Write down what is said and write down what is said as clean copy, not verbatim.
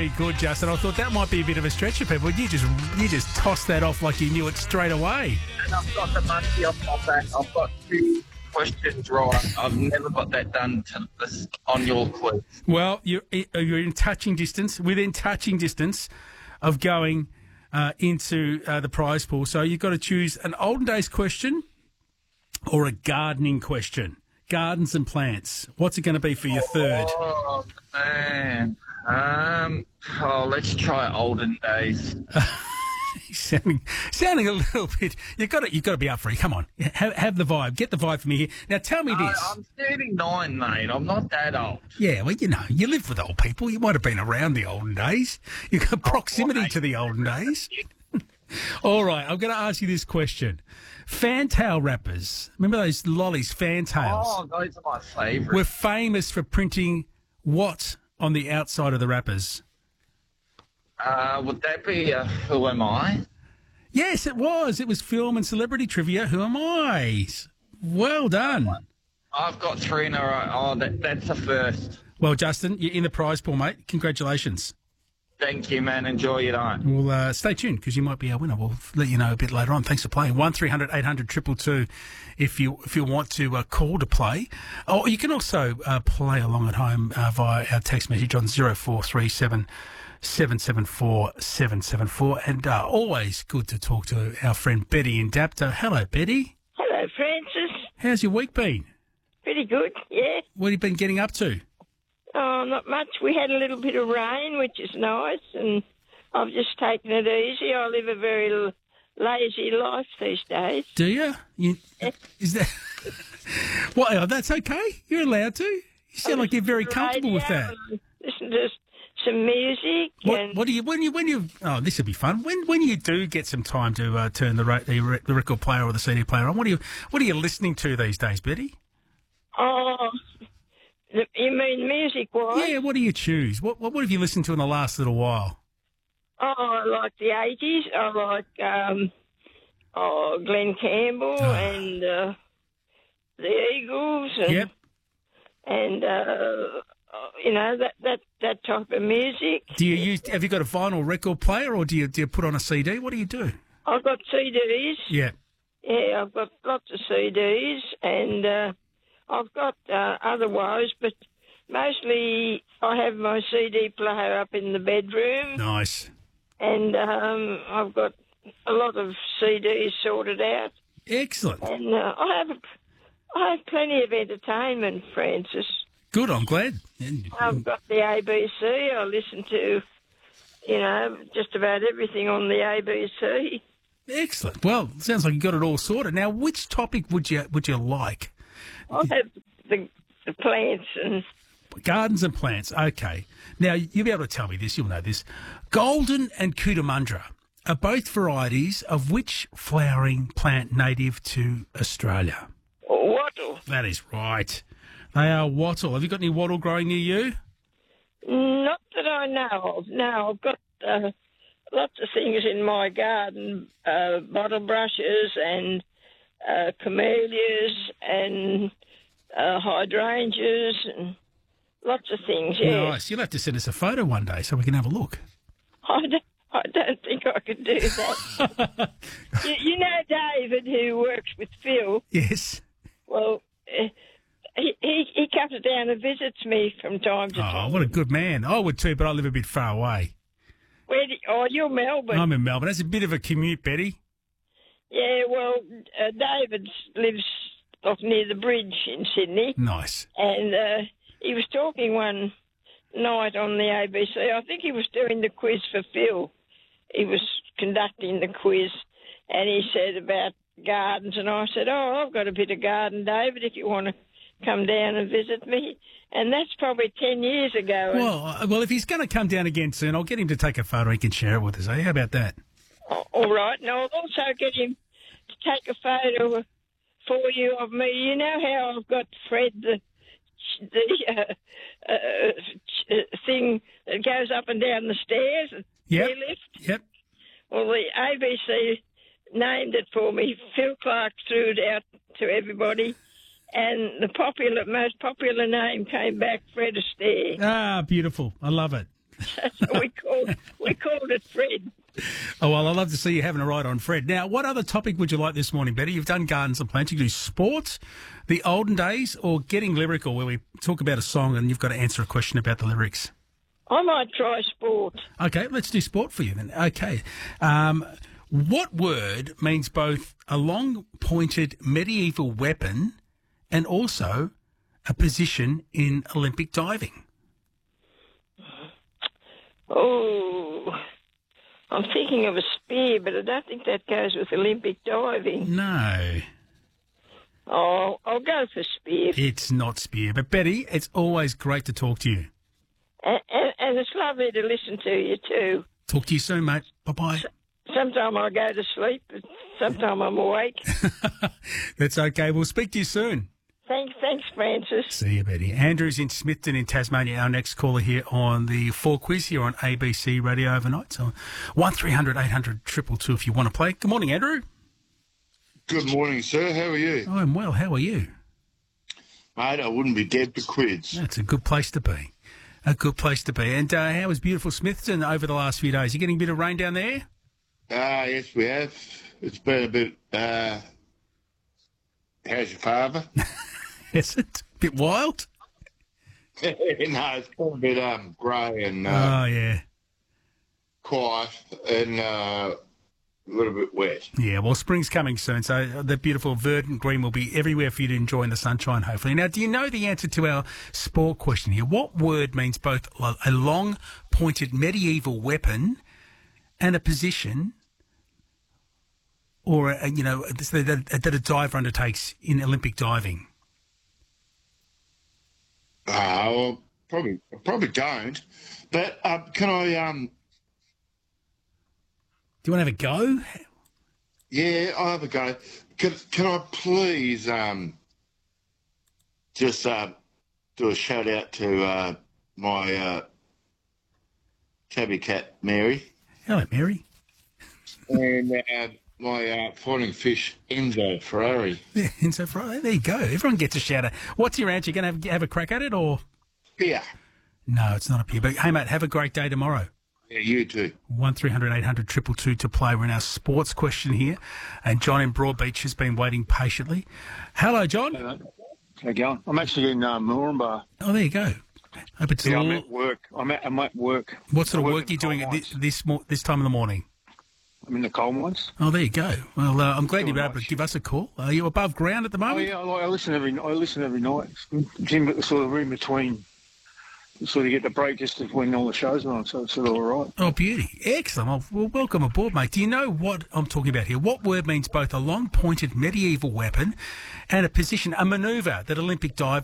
very good, Justin. I thought that might be a bit of a stretch for people. You just tossed that off like you knew it straight away. And I've got the monkey off my back. I've got 2 questions right. I've never got that done to this on your quiz. Well, you're in touching distance, within touching distance of going into the prize pool. So you've got to choose an olden days question or a gardening question. Gardens and plants. What's it going to be for your third? Oh, man. Let's try olden days. sounding a little bit. You've got to be up for it. Come on, have the vibe. Get the vibe from me here. Now, tell me this. I'm 39, mate. I'm not that old. Yeah, well, you live with old people. You might have been around the olden days. You've got proximity to the olden days. All right, I'm going to ask you this question. Fantail wrappers. Remember those lollies, fantails? Oh, those are my favourite. We're famous for printing what on the outside of the wrappers? Would that be Who Am I? Yes, it was. It was film and celebrity trivia. Who am I? Well done. I've got 3 in a row. Oh, that's a first. Well, Justin, you're in the prize pool, mate. Congratulations. Thank you, man. Enjoy your night. Well, stay tuned because you might be our winner. We'll let you know a bit later on. Thanks for playing. 1300 800 222 if you want to call to play. Or you can also play along at home via our text message on 0437 774 774. And always good to talk to our friend Betty in Dapto. Hello, Betty. Hello, Francis. How's your week been? Pretty good, yeah. What have you been getting up to? Oh, not much. We had a little bit of rain, which is nice, and I've just taken it easy. I live a very lazy life these days. Do you? Is that... Well, that's okay. You're allowed to. You sound like you're very comfortable with that. Listen to some music. What do you when you? Oh, this will be fun. When you do get some time to turn the record player or the CD player on, what are you listening to these days, Betty? Oh, you mean music-wise? Yeah. What do you choose? What have you listened to in the last little while? Oh, I like the 80s. I like Glenn Campbell and the Eagles. And, yep. And that type of music. Have you got a vinyl record player or do you put on a CD? What do you do? I've got CDs. Yeah. Yeah, I've got lots of CDs and I've got otherwise, but mostly I have my CD player up in the bedroom. Nice. And I've got a lot of CDs sorted out. Excellent. And I have plenty of entertainment, Francis. Good, I'm glad. I've got the ABC. I listen to, just about everything on the ABC. Excellent. Well, sounds like you got it all sorted. Now, which topic would you like? I have the plants and... Gardens and plants. Okay. Now, you'll be able to tell me this. You'll know this. Golden and Cootamundra are both varieties of which flowering plant native to Australia? Wattle. That is right. They are wattle. Have you got any wattle growing near you? Not that I know of. No, I've got lots of things in my garden, bottle brushes and camellias and hydrangeas and lots of things, yeah. Nice. You'll have to send us a photo one day so we can have a look. I don't think I could do that. you know David, who works with Phil? Yes. Well, he comes down and visits me from time to time. Oh, what a good man. I would too, but I live a bit far away. You're Melbourne. I'm in Melbourne. That's a bit of a commute, Betty. Yeah, well, David lives off near the bridge in Sydney. Nice. And he was talking one night on the ABC. I think he was doing the quiz for Phil. He was conducting the quiz, and he said about gardens, and I said, I've got a bit of garden, David, if you want to come down and visit me. And that's probably 10 years ago. Well, if he's going to come down again soon, I'll get him to take a photo. He can share it with us. How about that? All right. And I'll also get him to take a photo for you of me. You know how I've got Fred, the thing that goes up and down the stairs? Yep. Lift? Yep. Well, the ABC named it for me. Phil Clark threw it out to everybody. And the most popular name came back, Fred Astaire. Ah, beautiful. I love it. So we called it Fred. Oh, well, I'd love to see you having a ride on Fred. Now, what other topic would you like this morning, Betty? You've done Gardens and Plants. You can do sports, the olden days, or getting lyrical, where we talk about a song and you've got to answer a question about the lyrics. I might try sport. Okay, let's do sport for you then. Okay. What word means both a long-pointed medieval weapon and also a position in Olympic diving? Oh, I'm thinking of a spear, but I don't think that goes with Olympic diving. No. Oh, I'll go for spear. It's not spear. But, Betty, it's always great to talk to you. And it's lovely to listen to you too. Talk to you soon, mate. Bye-bye. Sometime I go to sleep, but sometime I'm awake. That's okay. We'll speak to you soon. Thanks, Francis. See you, Betty. Andrew's in Smithton in Tasmania, our next caller here on the 4 Quiz here on ABC Radio overnight. So 1300 800 222 if you want to play. Good morning, Andrew. Good morning, sir. How are you? I'm well. How are you? Mate, I wouldn't be dead for quids. That's a good place to be. A good place to be. And how was beautiful Smithton over the last few days? You getting a bit of rain down there? Yes, we have. It's been a bit, how's your father? Is it? A bit wild? No, it's been a bit grey and yeah. quiet and a little bit wet. Yeah, well, spring's coming soon, so the beautiful verdant green will be everywhere for you to enjoy in the sunshine, hopefully. Now, do you know the answer to our sport question here? What word means both a long-pointed medieval weapon and a position, or that a diver undertakes in Olympic diving? Well, probably don't. But can I? Do you want to have a go? Yeah, I'll have a go. Can I please just do a shout out to my tabby cat Mary? Hello, Mary. And my fighting fish, Enzo Ferrari. Yeah, Enzo Ferrari. There you go. Everyone gets a shout out. What's your answer? You going to have a crack at it, or? Yeah. No, it's not up here. But, hey, mate, have a great day tomorrow. Yeah, you too. 1300 800 222 to play. We're in our sports question here. And John in Broadbeach has been waiting patiently. Hello, John. How you going? I'm actually in Moranbah. Oh, there you go. Hope it's I'm at work. I'm at work. What sort of work are you doing at this time of the morning? I'm in the coal mines. Oh, there you go. Well, I'm glad you're able to nice. give us a call. Are you above ground at the Oh moment? yeah, I listen every night. It's good. It's in sort of in between. Sort of get the break just when all the shows are on, so it's sort of all right. Oh, beauty. Excellent. Well, welcome aboard, mate. Do you know what I'm talking about here? What word means both a long-pointed medieval weapon and a position, a manoeuvre that Olympic divers